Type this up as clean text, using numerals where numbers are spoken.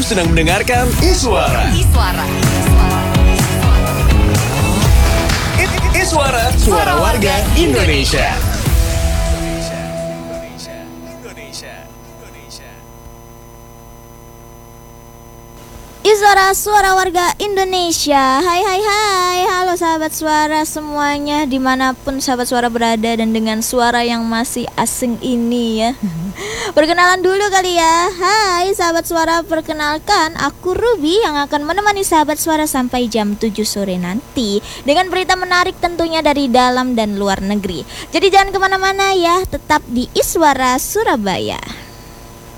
sedang mendengarkan Iswara. Iswara, suara warga Indonesia. Iswara, suara warga Indonesia. Hai hai hai, halo sahabat suara semuanya, dimanapun sahabat suara berada dan dengan suara yang masih asing ini ya. Perkenalan dulu kali ya. Hai sahabat suara, perkenalkan aku Ruby yang akan menemani sahabat suara sampai jam 7 sore nanti dengan berita menarik tentunya dari dalam dan luar negeri. Jadi jangan kemana-mana ya, tetap di Iswara Surabaya.